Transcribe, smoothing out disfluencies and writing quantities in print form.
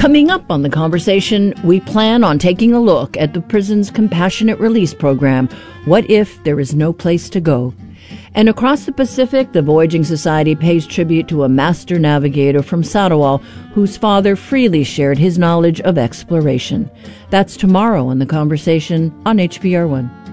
Coming up on The Conversation, we plan on taking a look at the prison's compassionate release program, What If There Is No Place to Go? And across the Pacific, the Voyaging Society pays tribute to a master navigator from Sarawal whose father freely shared his knowledge of exploration. That's tomorrow on The Conversation on HPR1.